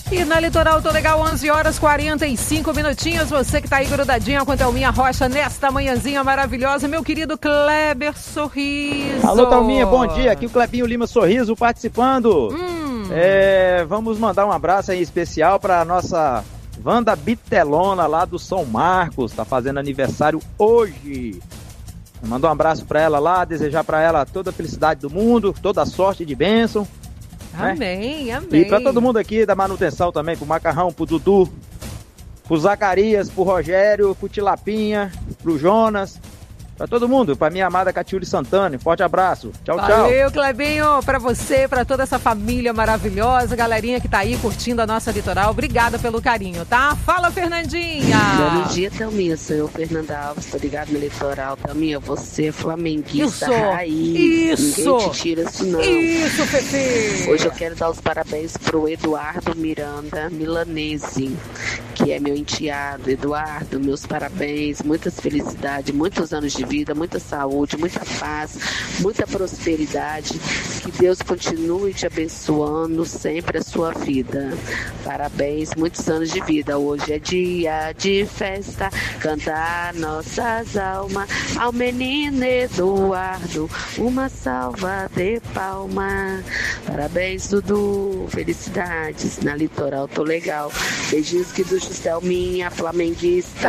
E na Litoral Tô Legal, 11 horas 45 minutinhos. Você que tá aí grudadinha com a Thelminha Rocha nesta manhãzinha maravilhosa. Meu querido Kleber Sorriso. Alô, Thelminha, bom dia. Aqui o Clebinho Lima Sorriso participando. Vamos mandar um abraço aí especial para nossa Wanda Bitelona lá do São Marcos. Tá fazendo aniversário hoje. Mandar um abraço para ela lá, desejar para ela toda a felicidade do mundo, toda a sorte de bênção. Amém, né? amém. E pra todo mundo aqui da manutenção também, pro Macarrão, pro Dudu, pro Zacarias, pro Rogério, pro Tilapinha, pro Jonas, pra todo mundo, pra minha amada Catiúli Santana. Forte abraço. Tchau, tchau. Valeu, Clebinho, pra você, pra toda essa família maravilhosa, galerinha que tá aí curtindo a nossa Litoral. Obrigada pelo carinho, tá? Fala, Fernandinha. Bom dia, Thelminha. Sou eu, Fernanda Alves, tô ligado no Litoral. Thelminha, você é flamenguista raiz. Isso. Ninguém te tira isso, não. Isso, Fefe. Hoje eu quero dar os parabéns pro Eduardo Miranda Milanese, que é meu enteado. Eduardo, meus parabéns, muitas felicidades, muitos anos de vida, muita saúde, muita paz, muita prosperidade. Que Deus continue te abençoando sempre a sua vida. Parabéns, muitos anos de vida. Hoje é dia de festa, cantar nossas almas ao menino Eduardo, uma salva de palma. Parabéns, Dudu, felicidades. Na Litoral Tô Legal. Beijinhos que do Justelminha, flamenguista.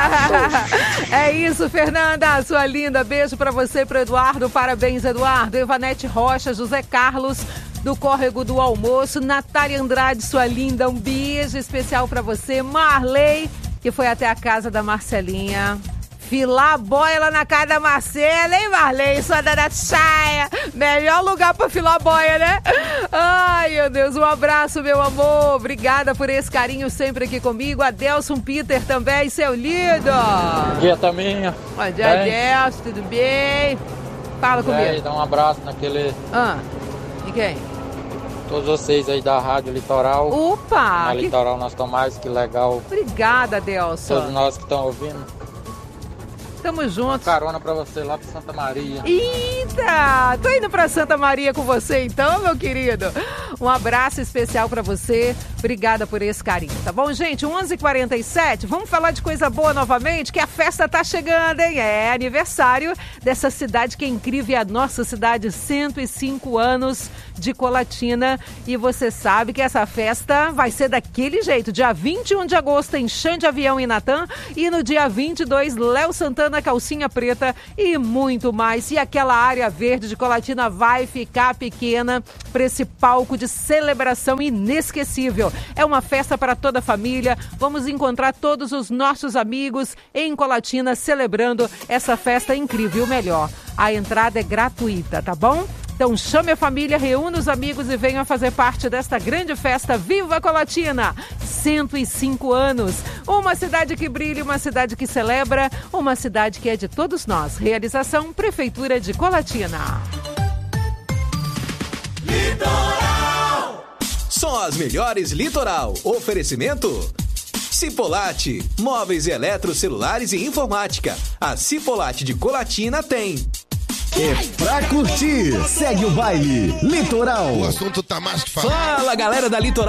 É isso, Fernanda, sua linda. Beijo pra você e pro Eduardo. Parabéns, Eduardo. Evanete Rocha, José Carlos do Córrego do Almoço, Natália Andrade, sua linda, um beijo especial pra você. Marley, que foi até a casa da Marcelinha. Filar boia lá na casa da Marcela, hein, Marley? Sua dona Chaia. Melhor lugar pra filar boia, né? Ai, meu Deus, um abraço, meu amor. Obrigada por esse carinho sempre aqui comigo. Adelson Peter também, seu lindo. Bom dia, Thelminha. Bom dia, Adelson, tudo bem? Fala comigo. Dá um abraço naquele... E quem? Todos vocês aí da Rádio Litoral. Opa! Na Litoral nós estamos mais, que legal. Obrigada, Adelson. Todos nós que estão ouvindo. Tamo juntos. Carona pra você lá pra Santa Maria. Eita! Tô indo pra Santa Maria com você então, meu querido. Um abraço especial pra você. Obrigada por esse carinho, tá bom, gente? 11h47, vamos falar de coisa boa novamente, que a festa tá chegando, hein? É aniversário dessa cidade que é incrível, é a nossa cidade, 105 anos de Colatina. E você sabe que essa festa vai ser daquele jeito. Dia 21 de agosto em Xande Avião em Natã. E no dia 22, Léo Santana, Calcinha Preta e muito mais. E aquela área verde de Colatina vai ficar pequena para esse palco de celebração inesquecível. É uma festa para toda a família. Vamos encontrar todos os nossos amigos em Colatina celebrando essa festa incrível. Melhor, a entrada é gratuita, tá bom? Então chame a família, reúna os amigos e venham fazer parte desta grande festa. Viva Colatina! 105 anos. Uma cidade que brilha, uma cidade que celebra, uma cidade que é de todos nós. Realização Prefeitura de Colatina. Litoral! Só as melhores Litoral. Oferecimento Cipolate, móveis e eletrocelulares e informática. A Cipolate de Colatina tem. É pra curtir. Segue o baile. Litoral. O assunto tá mais que falado. Fala, galera da Litoral.